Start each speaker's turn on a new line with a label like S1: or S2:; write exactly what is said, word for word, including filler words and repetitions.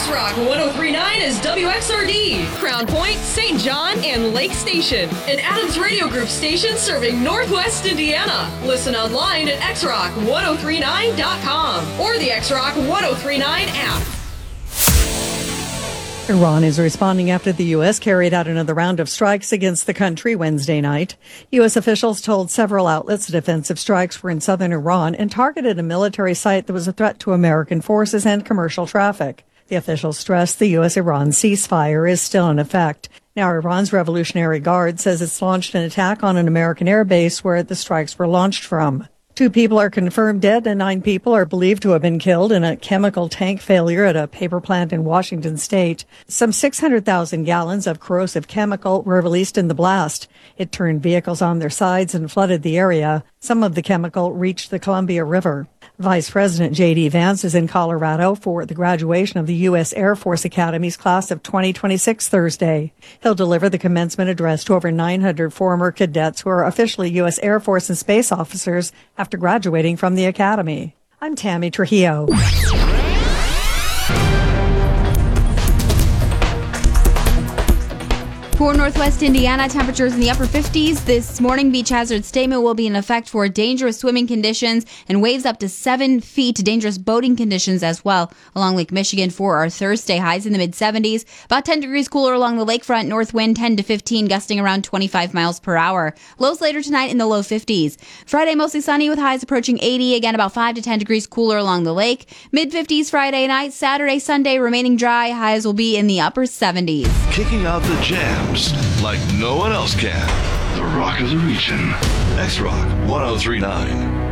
S1: X-Rock one oh three point nine is W X R D, Crown Point, Saint John, and Lake Station. An Adams Radio Group station serving Northwest Indiana. Listen online at x rock one oh three nine dot com or the X-Rock one oh three point nine app.
S2: Iran is responding after the U S carried out another round of strikes against the country Wednesday night. U S officials told several outlets defensive strikes were in southern Iran and targeted a military site that was a threat to American forces and commercial traffic. The officials stressed the U S-Iran ceasefire is still in effect. Now, Iran's Revolutionary Guard says it's launched an attack on an American air base where the strikes were launched from. Two people are confirmed dead and nine people are believed to have been killed in a chemical tank failure at a paper plant in Washington state. Some six hundred thousand gallons of corrosive chemical were released in the blast. It turned vehicles on their sides and flooded the area. Some of the chemical reached the Columbia River. Vice President J D Vance is in Colorado for the graduation of the U S Air Force Academy's class of twenty twenty-six Thursday. He'll deliver the commencement address to over nine hundred former cadets who are officially U S Air Force and space officers after graduating from the academy. I'm Tammy Trujillo.
S3: For Northwest Indiana, temperatures in the upper fifties. This morning, beach hazard statement will be in effect for dangerous swimming conditions and waves up to seven feet, dangerous boating conditions as well along Lake Michigan for our Thursday. Highs in the mid seventies, about ten degrees cooler along the lakefront. North wind ten to fifteen, gusting around twenty-five miles per hour. Lows later tonight in the low fifties. Friday, mostly sunny with highs approaching eighty. Again, about five to ten degrees cooler along the lake. Mid fifties Friday night. Saturday, Sunday remaining dry. Highs will be in the upper seventies.
S4: Kicking out the jams like no one else can. The Rock of the Region. X-Rock one oh three point nine.